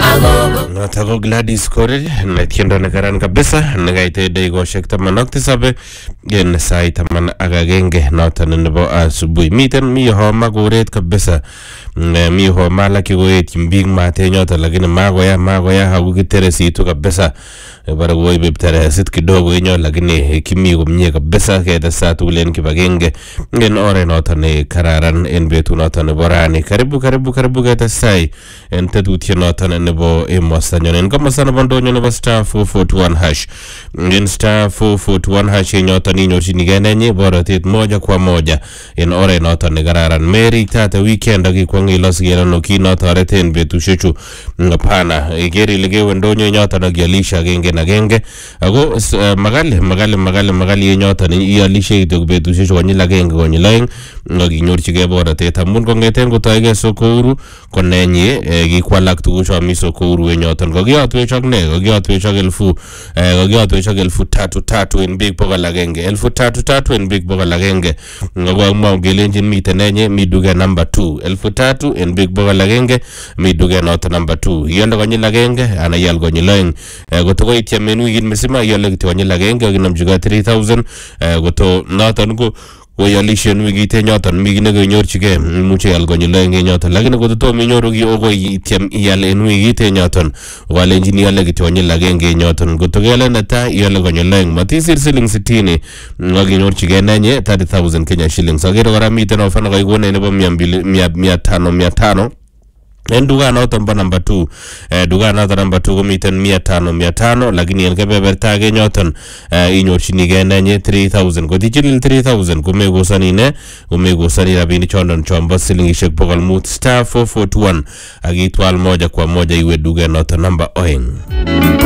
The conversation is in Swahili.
Natago Gladys Korir netiendo nekaran kabisa negaite degoshek tamanok tisabe gen sai taman agagenge noton nebo asubuhi miten mi homa goret kabisa mi homa la kigoet kimbing mate nyota lakini magoya hakuteresitu kabisa bara goy bebtere sit kidogo yenyo lakini kimi komye kabisa ketesa tulen kibagenge gen ore noton ne kararan en betu noton nebo rani karibu ketesai en tetutye noton nebo emosanyonen kama sana bandonyo nebo star 441 hash in star 441 hash nyoton inyorchinigei nenyi borotet moja kwa moja en ore noton ne kararan Mary tata weekend akikwangi losgelano kinotoreten betushechu ngapana igeri legewe ndonyo nyoton akialisha genge ako magali nyoton ialishe kityo betushechu konyil agenge konyil aeng akinyorchigei borotet amun kongeten kotoige Sokouru konenyi kikwalak tugucho mi Sokouru nyoton kokiyotwech ak ne kokiyotwech ak 3,300 en big bogol agenge 3,300 en big bogol agenge ngoko mwa gelenjin miten nenye mi duke number 2 3,000 en big bogol agenge mi duke noton number 2 yonde konyil agenge ana yal konyil aeng kotoko ityem en wikit misima yale kityo konyil agenge akinamchigei 3,000 koto noton ko koyalishen wikit nyoton mi kit nekenyorchigei imuche yal konyil aeng nyoton lakini kototom inyoru ki okoi ityem iyal en wikit nyoton walenjin yale kityo konyil agenge nyoton kotokele netai yale konyil aeng matisir siling 60 akinyorchigei nenye 30,000 Kenya shillings akere kora miten ofa nekaikone nebo 500 en dukanoton po number 2 dukanoton number 2 komiten 500 lakini en kebeberta age nyoton inyorchinigei nenye 3,000 kotichilil 3,000 kumekosani rabinik chondon chombo silingishek 500 star 441 akitwal moja kwa moja iwe dukanoton number 2